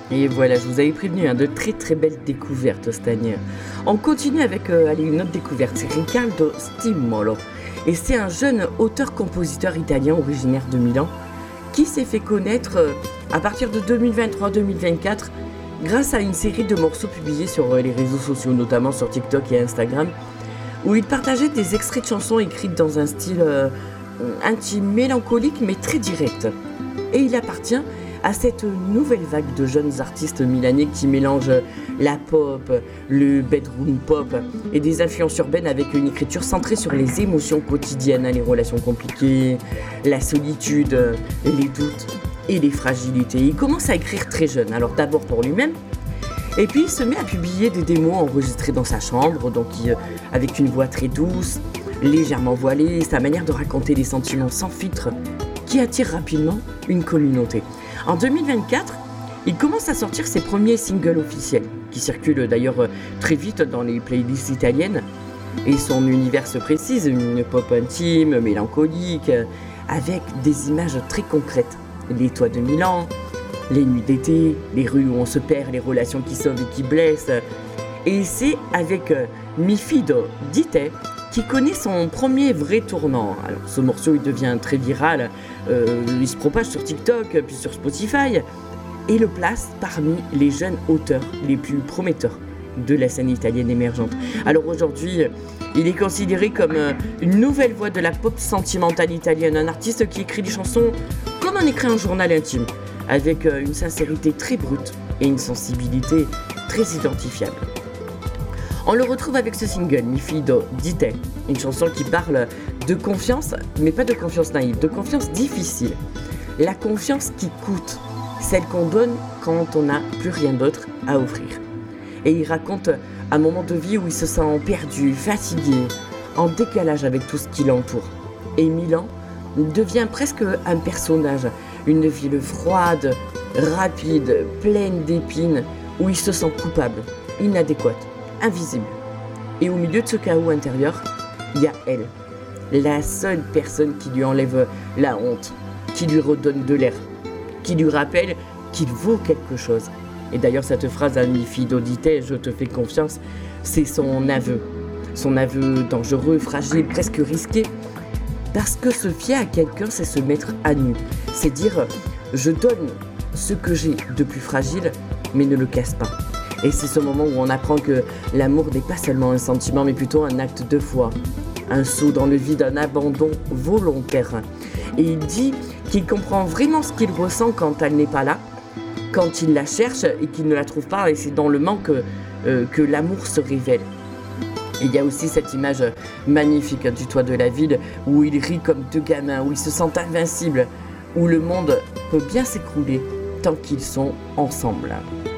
Et voilà, je vous avais prévenu, de très très belles découvertes cette année. On continue avec une autre découverte, c'est Riccardo Stimolo. Et c'est un jeune auteur-compositeur italien originaire de Milan qui s'est fait connaître à partir de 2023-2024 grâce à une série de morceaux publiés sur les réseaux sociaux, notamment sur TikTok et Instagram, où il partageait des extraits de chansons écrites dans un style intime, mélancolique mais très direct. Et il appartient à cette nouvelle vague de jeunes artistes milanais qui mélangent la pop, le bedroom pop et des influences urbaines avec une écriture centrée sur les émotions quotidiennes, les relations compliquées, la solitude, les doutes et les fragilités. Il commence à écrire très jeune, alors d'abord pour lui-même, et puis il se met à publier des démos enregistrées dans sa chambre, donc avec une voix très douce, légèrement voilée, sa manière de raconter des sentiments sans filtre qui attire rapidement une communauté. En 2024, il commence à sortir ses premiers singles officiels, qui circulent d'ailleurs très vite dans les playlists italiennes, et son univers se précise, une pop intime, mélancolique, avec des images très concrètes. Les toits de Milan, les nuits d'été, les rues où on se perd, les relations qui sauvent et qui blessent. Et c'est avec Mi fido di te qui connaît son premier vrai tournant. Alors ce morceau il devient très viral, il se propage sur TikTok puis sur Spotify et le place parmi les jeunes auteurs les plus prometteurs de la scène italienne émergente. Alors aujourd'hui, il est considéré comme une nouvelle voix de la pop sentimentale italienne, un artiste qui écrit des chansons comme on écrit un journal intime, avec une sincérité très brute et une sensibilité très identifiable. On le retrouve avec ce single, Mi fido di te, une chanson qui parle de confiance, mais pas de confiance naïve, de confiance difficile. La confiance qui coûte, celle qu'on donne quand on n'a plus rien d'autre à offrir. Et il raconte un moment de vie où il se sent perdu, fatigué, en décalage avec tout ce qui l'entoure. Et Milan devient presque un personnage, une ville froide, rapide, pleine d'épines, où il se sent coupable, inadéquate, invisible. Et au milieu de ce chaos intérieur, il y a elle, la seule personne qui lui enlève la honte, qui lui redonne de l'air, qui lui rappelle qu'il vaut quelque chose. Et d'ailleurs cette phrase « Mi fido di te, je te fais confiance », c'est son aveu dangereux, fragile, presque risqué, parce que se fier à quelqu'un, c'est se mettre à nu, c'est dire « je donne ce que j'ai de plus fragile, mais ne le casse pas ». Et c'est ce moment où on apprend que l'amour n'est pas seulement un sentiment, mais plutôt un acte de foi, un saut dans le vide, un abandon volontaire. Et il dit qu'il comprend vraiment ce qu'il ressent quand elle n'est pas là, quand il la cherche et qu'il ne la trouve pas, et c'est dans le manque que l'amour se révèle. Et il y a aussi cette image magnifique du toit de la ville où il rit comme deux gamins, où ils se sentent invincibles, où le monde peut bien s'écrouler tant qu'ils sont ensemble.